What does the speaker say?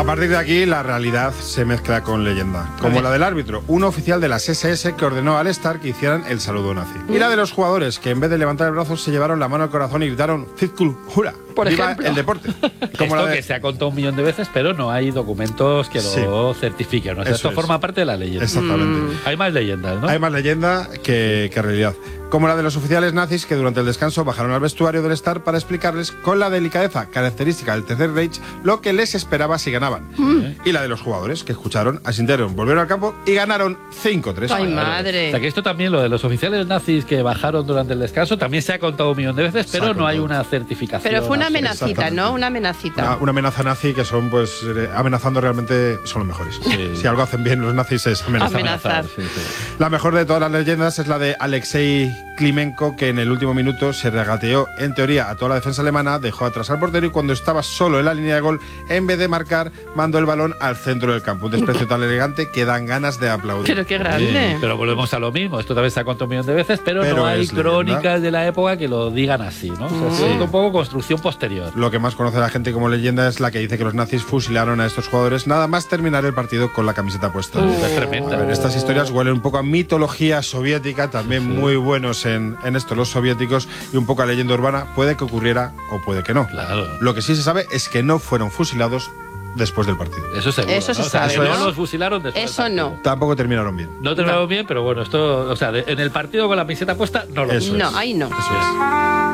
partir de aquí la realidad se mezcla con leyenda, como la del árbitro, un oficial de las SS que ordenó al Star que hicieran el saludo nazi. Y la de los jugadores que en vez de levantar el brazo se llevaron la mano al corazón y gritaron Fitkul Hura. Por ¡Viva ejemplo! el deporte! Como esto que se ha contado 1.000.000 de veces, pero no hay documentos que lo certifiquen. O sea, esto forma parte de la leyenda. Exactamente. Hay más leyendas, ¿no? Hay más leyenda que realidad. Como la de los oficiales nazis que durante el descanso bajaron al vestuario del Star para explicarles con la delicadeza característica del Tercer Reich lo que les esperaba si ganaban. Y la de los jugadores que escucharon, asintieron, volvieron al campo y ganaron 5-3. ¡Ay, madre! O sea, que esto también, lo de los oficiales nazis que bajaron durante el descanso, también se ha contado 1.000.000 de veces, pero no hay una certificación. Pero fue una amenacita, ¿no? Una amenacita. Una amenaza nazi que son, pues, amenazando realmente son los mejores. Sí. Si algo hacen bien los nazis es Amenazar. Sí. La mejor de todas las leyendas es la de Alexei Klimenko, que en el último minuto se regateó, en teoría, a toda la defensa alemana, dejó atrás al portero y cuando estaba solo en la línea de gol, en vez de marcar, mandó el balón al centro del campo. Un desprecio tan elegante que dan ganas de aplaudir. Pero qué grande. Pero volvemos a lo mismo. Esto también se ha contado 1.000.000 de veces, pero no hay es crónicas leyenda. de la época que lo digan así, ¿no? O sea, es un poco construcción posterior. Lo que más conoce la gente como leyenda es la que dice que los nazis fusilaron a estos jugadores nada más terminar el partido con la camiseta puesta. Es tremenda. A ver, estas historias huelen un poco a mitología soviética, también muy buenos en esto los soviéticos, y un poco a leyenda urbana. Puede que ocurriera o puede que no. Claro. Lo que sí se sabe es que no fueron fusilados después del partido. Eso seguro. Eso se ¿no? O sea, sabe, que ¿no? no los fusilaron después. Eso del partido. no. Tampoco terminaron bien. No terminaron bien, pero bueno, esto, o sea, en el partido con la camiseta puesta no lo Eso No, es. ahí no. Eso es.